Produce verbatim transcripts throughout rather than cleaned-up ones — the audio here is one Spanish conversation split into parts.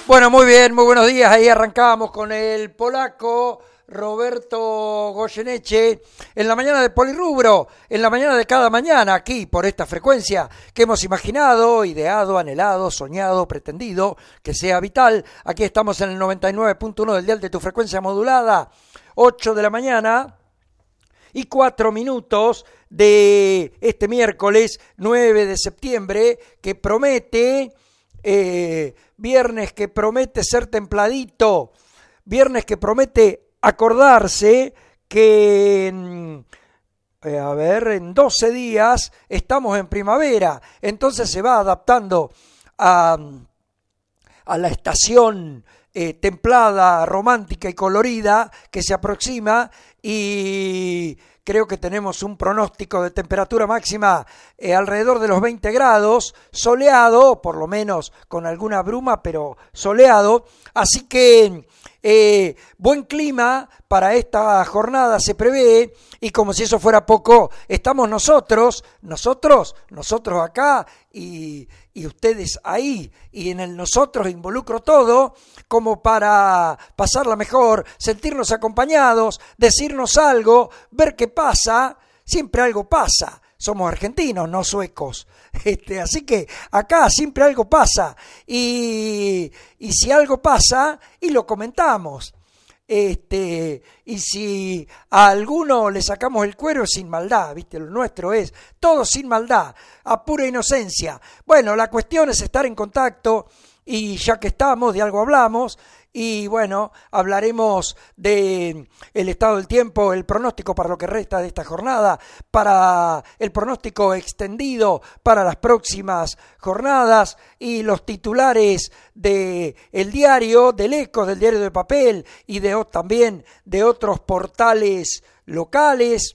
Bueno, muy bien, muy buenos días. Ahí arrancamos con el polaco Roberto Goyeneche en la mañana de Polirrubro, en la mañana de cada mañana, aquí por esta frecuencia que hemos imaginado, ideado, anhelado, soñado, pretendido que sea vital. Aquí estamos en el noventa y nueve punto uno del dial de tu frecuencia modulada, ocho de la mañana y cuatro minutos de este miércoles nueve de septiembre, que promete... Eh, viernes que promete ser templadito, viernes que promete acordarse que, eh, a ver, en doce días estamos en primavera, entonces se va adaptando a, a la estación eh, templada, romántica y colorida que se aproxima, y creo que tenemos un pronóstico de temperatura máxima eh, alrededor de los veinte grados, soleado, por lo menos con alguna bruma, pero soleado. Así que eh, buen clima para esta jornada se prevé, y como si eso fuera poco, estamos nosotros, nosotros, nosotros acá y, y ustedes ahí, y en el nosotros involucro todo, como para pasarla mejor, sentirnos acompañados, decirnos algo, ver qué pasa. Siempre algo pasa. Somos argentinos, no suecos. Este, así que acá siempre algo pasa. Y, y si algo pasa, y lo comentamos. Este, y si a alguno le sacamos el cuero sin maldad, ¿viste? Lo nuestro es todo sin maldad, a pura inocencia. Bueno, la cuestión es estar en contacto, y ya que estamos, de algo hablamos. Y bueno, hablaremos de el estado del tiempo, el pronóstico para lo que resta de esta jornada, para el pronóstico extendido para las próximas jornadas, y los titulares de el diario, del Eco, del diario de papel, y de también de otros portales locales.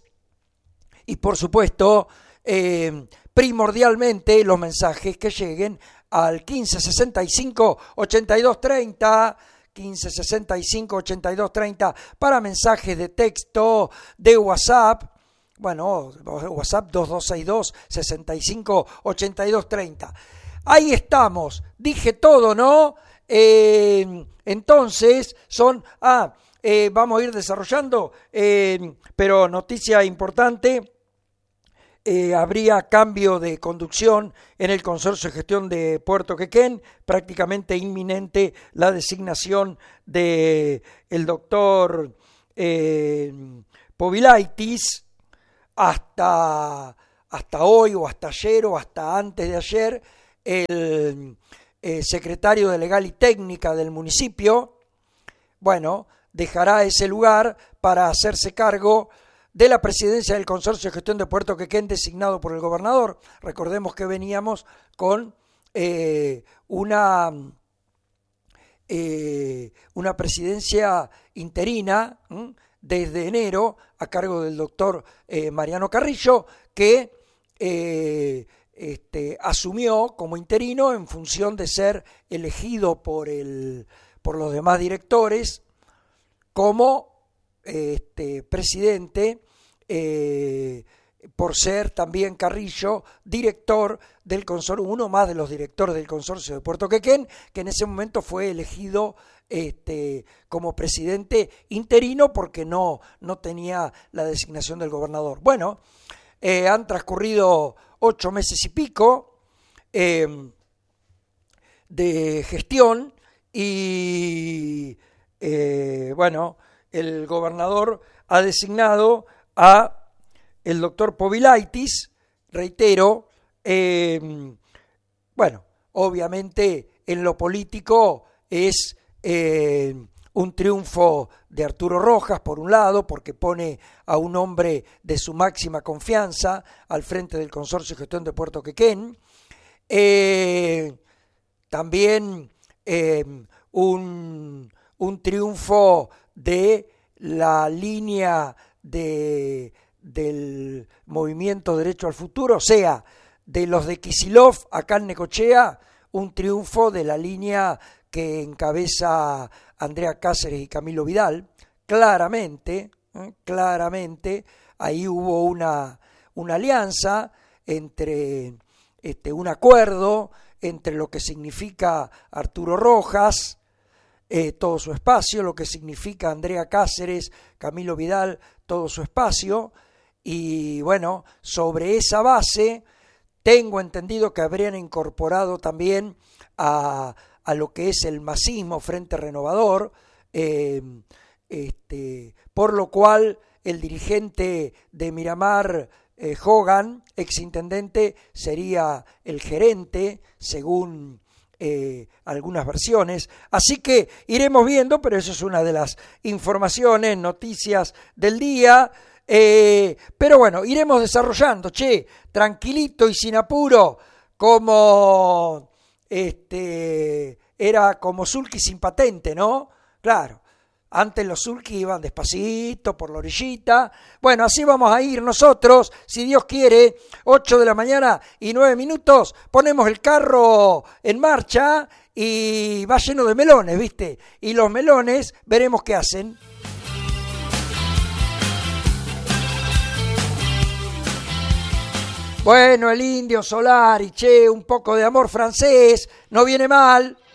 Y por supuesto, eh, primordialmente los mensajes que lleguen al quince sesenta y cinco ochenta y dos treinta, quince sesenta y cinco ochenta y dos treinta para mensajes de texto, de WhatsApp. Bueno, WhatsApp dos dos seis dos sesenta y cinco ochenta y dos treinta. Ahí estamos, dije todo, ¿no? Eh, entonces son, ah, eh, vamos a ir desarrollando, eh, pero noticia importante. Eh, habría cambio de conducción en el Consorcio de Gestión de Puerto Quequén, prácticamente inminente la designación de el doctor eh, Povilaitis. Hasta, hasta hoy o hasta ayer o hasta antes de ayer, el eh, secretario de Legal y Técnica del municipio, bueno, dejará ese lugar para hacerse cargo de la presidencia del Consorcio de Gestión de Puerto Quequén designado por el gobernador. Recordemos que veníamos con eh, una, eh, una presidencia interina ¿m? desde enero a cargo del doctor eh, Mariano Carrillo, que eh, este, asumió como interino en función de ser elegido por, el, por los demás directores como Este, presidente, eh, por ser también Carrillo director del consorcio, uno más de los directores del Consorcio de Puerto Quequén, que en ese momento fue elegido este, como presidente interino porque no, no tenía la designación del gobernador. Bueno, eh, han transcurrido ocho meses y pico eh, de gestión, y eh, bueno, el gobernador ha designado a el doctor Povilaitis, reitero, eh, bueno, obviamente en lo político es eh, un triunfo de Arturo Rojas, por un lado, porque pone a un hombre de su máxima confianza al frente del Consorcio de Gestión de Puerto Quequén, eh, también eh, un, un triunfo de la línea de, del movimiento Derecho al Futuro, o sea, de los de Kicillof acá en Necochea, un triunfo de la línea que encabeza Andrea Cáceres y Camilo Vidal. Claramente, ¿eh? claramente, ahí hubo una, una alianza entre este, un acuerdo entre lo que significa Arturo Rojas, eh, todo su espacio, lo que significa Andrea Cáceres, Camilo Vidal, todo su espacio. Y bueno, sobre esa base tengo entendido que habrían incorporado también a, a lo que es el masismo Frente Renovador, eh, este, por lo cual el dirigente de Miramar, eh, Hogan, exintendente, sería el gerente, según eh, algunas versiones. Así que iremos viendo, pero eso es una de las informaciones, noticias del día. Eh, pero bueno, iremos desarrollando, che, tranquilito y sin apuro, como este era como sulky sin patente, ¿no? Claro. Antes los sulky iban despacito por la orillita. Bueno, así vamos a ir nosotros, si Dios quiere, ocho de la mañana y nueve minutos, ponemos el carro en marcha y va lleno de melones, ¿viste? Y los melones veremos qué hacen. Bueno, el Indio Solari, che, un poco de amor francés, no viene mal.